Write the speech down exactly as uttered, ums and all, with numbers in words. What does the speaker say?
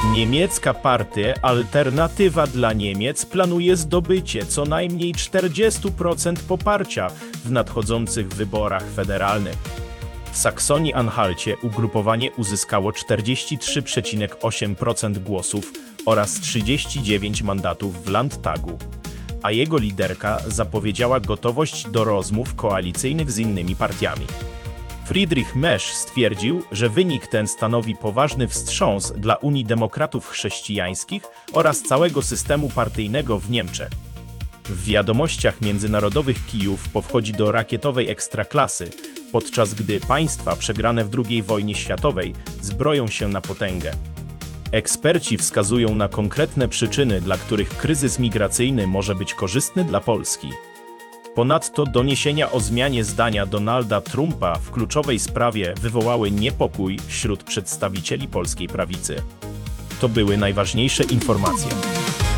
Niemiecka partia Alternatywa dla Niemiec planuje zdobycie co najmniej czterdzieści procent poparcia w nadchodzących wyborach federalnych. W Saksonii-Anhalcie ugrupowanie uzyskało czterdzieści trzy przecinek osiem procent głosów oraz trzydzieści dziewięć mandatów w Landtagu, a jego liderka zapowiedziała gotowość do rozmów koalicyjnych z innymi partiami. Friedrich Merz stwierdził, że wynik ten stanowi poważny wstrząs dla Unii Demokratów Chrześcijańskich oraz całego systemu partyjnego w Niemczech. W wiadomościach międzynarodowych Kijów powchodzi do rakietowej ekstraklasy, podczas gdy państwa przegrane w drugiej wojnie światowej zbroją się na potęgę. Eksperci wskazują na konkretne przyczyny, dla których kryzys migracyjny może być korzystny dla Polski. Ponadto doniesienia o zmianie zdania Donalda Trumpa w kluczowej sprawie wywołały niepokój wśród przedstawicieli polskiej prawicy. To były najważniejsze informacje.